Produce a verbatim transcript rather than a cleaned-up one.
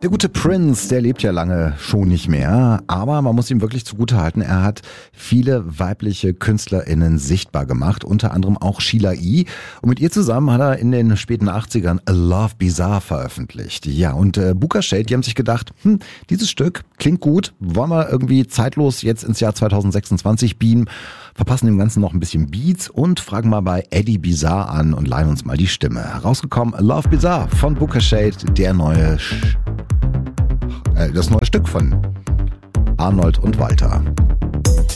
Der gute Prince, der lebt ja lange schon nicht mehr, aber man muss ihm wirklich zugutehalten, er hat viele weibliche KünstlerInnen sichtbar gemacht, unter anderem auch Sheila E. Und mit ihr zusammen hat er in den späten achtzigern A Love Bizarre veröffentlicht. Ja, und äh, Booka Shade, die haben sich gedacht, hm, dieses Stück klingt gut, wollen wir irgendwie zeitlos jetzt ins Jahr zweitausendsechsundzwanzig beamen, verpassen dem Ganzen noch ein bisschen Beats und fragen mal bei Eddie Bizarre an und leihen uns mal die Stimme. Herausgekommen, A Love Bizarre von Booka Shade, der neue... Sch- Das neue Stück von Arnold und Walter.